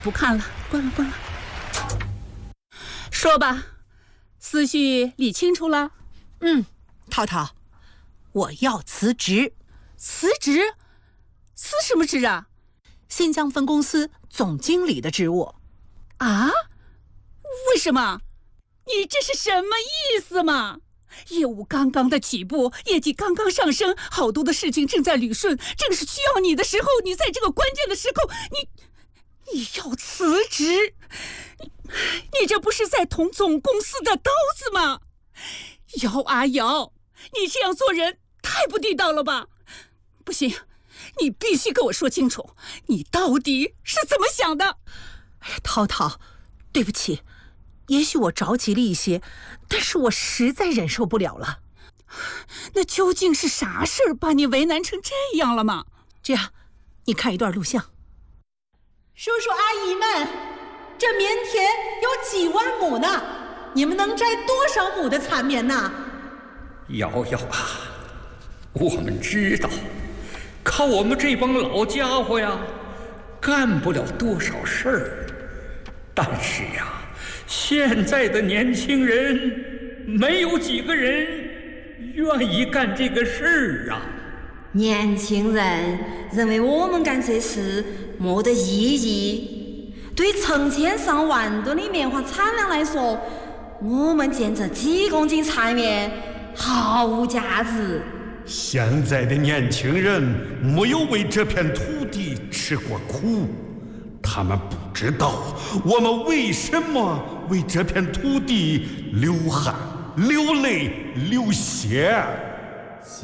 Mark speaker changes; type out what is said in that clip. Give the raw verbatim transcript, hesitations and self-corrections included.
Speaker 1: 不看了，关了关了。说吧，思绪理清楚了？
Speaker 2: 嗯，涛涛，我要辞职。
Speaker 1: 辞职？辞什么职啊？
Speaker 2: 新疆分公司总经理的职务。
Speaker 1: 啊？为什么？你这是什么意思嘛？业务刚刚的起步，业绩刚刚上升，好多的事情正在捋顺，正是需要你的时候，你在这个关键的时候，你你要辞职，你你这不是在捅总公司的刀子吗？姚阿瑶，你这样做人太不地道了吧？不行，你必须跟我说清楚，你到底是怎么想的？
Speaker 2: 哎呀，涛涛，对不起，也许我着急了一些，但是我实在忍受不了了。
Speaker 1: 那究竟是啥事儿把你为难成这样了吗？
Speaker 2: 这样，你看一段录像。
Speaker 3: 叔叔阿姨们，这棉田有几万亩呢，你们能摘多少亩的蚕棉呢？
Speaker 4: 瑶瑶啊，我们知道，靠我们这帮老家伙呀，干不了多少事儿。但是呀，现在的年轻人没有几个人愿意干这个事儿啊。
Speaker 5: 年轻人认为我们干这事没得意义，对成千上万吨的棉花产量来说，我们建这几公斤蚕棉毫无价值。
Speaker 6: 现在的年轻人没有为这片土地吃过苦，他们不知道我们为什么为这片土地流汗、流泪、流血。